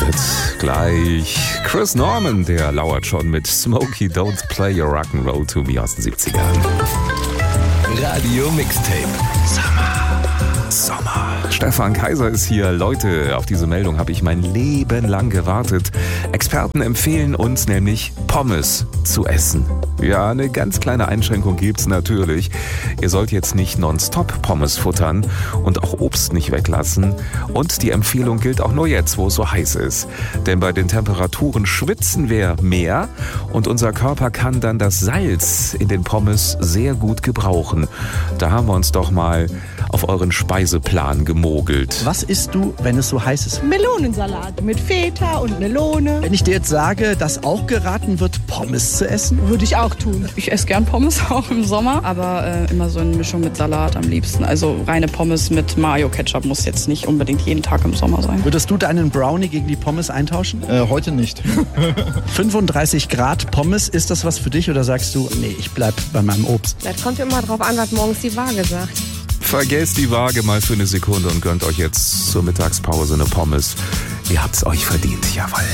wird gleich. Chris Norman, der lauert schon mit Smokey Don't Play Your Rock'n'Roll to Me aus den 70ern. Radio Mixtape. Sommer. Stefan Kaiser ist hier. Leute, auf diese Meldung habe ich mein Leben lang gewartet. Experten empfehlen uns nämlich Pommes zu essen. Ja, eine ganz kleine Einschränkung gibt's natürlich. Ihr sollt jetzt nicht nonstop Pommes futtern und auch Obst nicht weglassen. Und die Empfehlung gilt auch nur jetzt, wo es so heiß ist. Denn bei den Temperaturen schwitzen wir mehr und unser Körper kann dann das Salz in den Pommes sehr gut gebrauchen. Da haben wir uns doch mal auf euren Speiseplan gemogelt. Was isst du, wenn es so heiß ist? Melonensalat mit Feta und Melone. Wenn ich dir jetzt sage, dass auch geraten wird, Pommes zu essen? Würde ich auch tun. Ich esse gern Pommes, auch im Sommer, aber immer so in Mischung mit Salat am liebsten. Also reine Pommes mit Mayo-Ketchup muss jetzt nicht unbedingt jeden Tag im Sommer sein. Würdest du deinen Brownie gegen die Pommes eintauschen? Heute nicht. 35 Grad Pommes, ist das was für dich oder sagst du, nee, ich bleib bei meinem Obst? Das kommt immer drauf an, was morgens die Waage sagt. Vergesst die Waage mal für eine Sekunde und gönnt euch jetzt zur Mittagspause eine Pommes. Ihr habt's euch verdient, jawohl.